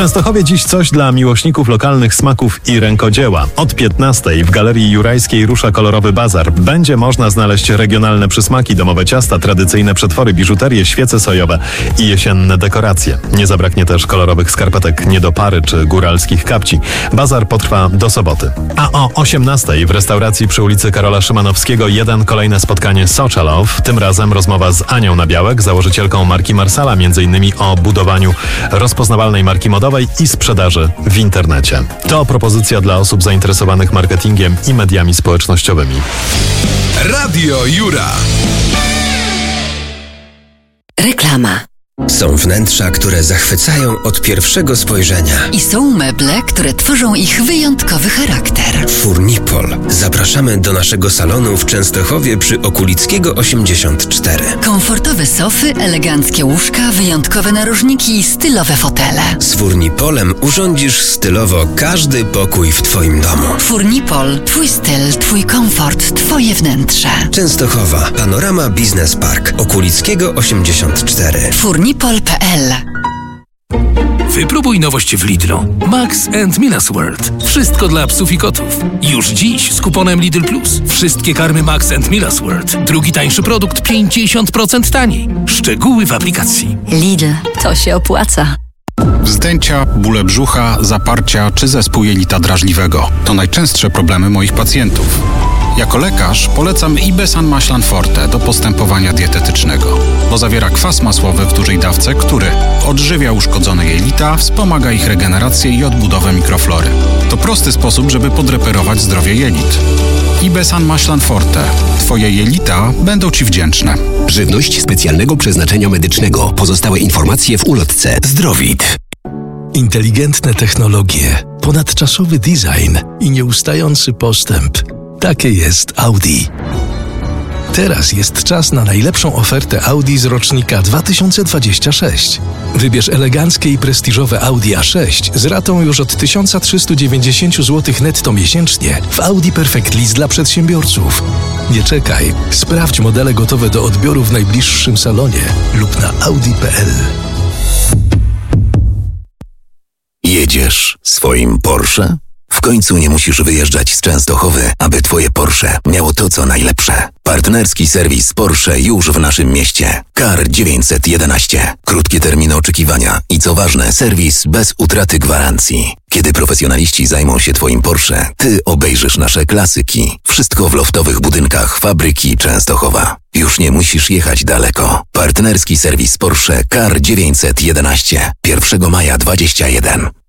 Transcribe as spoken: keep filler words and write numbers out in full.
Częstochowie dziś coś dla miłośników lokalnych smaków i rękodzieła. Od piętnastej w Galerii Jurajskiej rusza kolorowy bazar. Będzie można znaleźć regionalne przysmaki, domowe ciasta, tradycyjne przetwory, biżuterię, świece sojowe i jesienne dekoracje. Nie zabraknie też kolorowych skarpetek nie do pary czy góralskich kapci. Bazar potrwa do soboty. A o osiemnastej w restauracji przy ulicy Karola Szymanowskiego jeden kolejne spotkanie Soczalow. Tym razem rozmowa z Anią Nabiałek, założycielką marki Marsala, między innymi o budowaniu rozpoznawalnej marki modowej i sprzedaży w internecie. To propozycja dla osób zainteresowanych marketingiem i mediami społecznościowymi. Radio Jura. Reklama. Są wnętrza, które zachwycają od pierwszego spojrzenia. I są meble, które tworzą ich wyjątkowy charakter. Furnipol. Zapraszamy do naszego salonu w Częstochowie przy Okulickiego osiemdziesiąt cztery. Komfortowe sofy, eleganckie łóżka, wyjątkowe narożniki i stylowe fotele. Z Furnipolem urządzisz stylowo każdy pokój w Twoim domu. Furnipol. Twój styl, Twój komfort, Twoje wnętrze. Częstochowa. Panorama Business Park. Okulickiego osiemdziesiąt cztery. Furnipol kropka p l. Wypróbuj nowość w Lidlu. Max and Milas World. Wszystko dla psów i kotów. Już dziś z kuponem Lidl Plus. Wszystkie karmy Max and Milas World. Drugi tańszy produkt pięćdziesiąt procent taniej. Szczegóły w aplikacji. Lidl. To się opłaca. Wzdęcia, bóle brzucha, zaparcia czy zespół jelita drażliwego. To najczęstsze problemy moich pacjentów. Jako lekarz polecam Ibesan Maślan Forte do postępowania dietetycznego, bo zawiera kwas masłowy w dużej dawce, który odżywia uszkodzone jelita, wspomaga ich regenerację i odbudowę mikroflory. To prosty sposób, żeby podreperować zdrowie jelit. Ibesan Maślan Forte. Twoje jelita będą Ci wdzięczne. Żywność specjalnego przeznaczenia medycznego. Pozostałe informacje w ulotce. Zdrowit. Inteligentne technologie, ponadczasowy design i nieustający postęp. Takie jest Audi. Teraz jest czas na najlepszą ofertę Audi z rocznika dwa tysiące dwudziestego szóstego. Wybierz eleganckie i prestiżowe Audi A sześć z ratą już od tysiąc trzysta dziewięćdziesiąt złotych netto miesięcznie w Audi Perfect Lease dla przedsiębiorców. Nie czekaj, sprawdź modele gotowe do odbioru w najbliższym salonie lub na audi kropka p l. Jedziesz swoim Porsche? W końcu nie musisz wyjeżdżać z Częstochowy, aby Twoje Porsche miało to, co najlepsze. Partnerski serwis Porsche już w naszym mieście. Car dziewięćset jedenaście. Krótkie terminy oczekiwania i co ważne, serwis bez utraty gwarancji. Kiedy profesjonaliści zajmą się Twoim Porsche, Ty obejrzysz nasze klasyki. Wszystko w loftowych budynkach fabryki Częstochowa. Już nie musisz jechać daleko. Partnerski serwis Porsche Car dziewięćset jedenaście. pierwszego maja dwudziestego pierwszego.